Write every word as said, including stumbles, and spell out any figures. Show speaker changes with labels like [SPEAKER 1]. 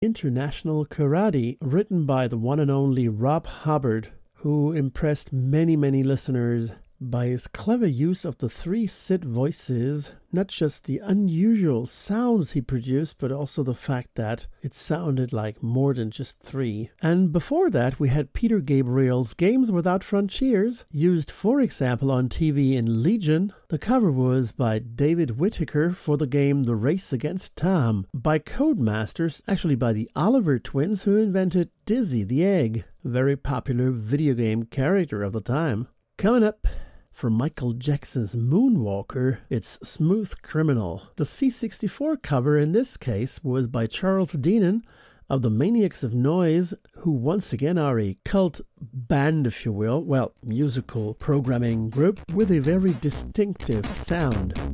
[SPEAKER 1] International Karate, written by the one and only Rob Hubbard, who impressed many, many listeners by his clever use of the three Sid voices, not just the unusual sounds he produced, but also the fact that it sounded like more than just three. And before that, we had Peter Gabriel's Games Without Frontiers, used, for example, on T V in Legion. The cover was by David Whittaker for the game The Race Against Time, by Codemasters, actually by the Oliver twins who invented Dizzy the Egg, a very popular video game character of the time. Coming up, from Michael Jackson's Moonwalker, it's Smooth Criminal. The C sixty-four cover in this case was by Charles Deanan of the Maniacs of Noise, who once again are a cult band, if you will, well, musical programming group with a very distinctive sound.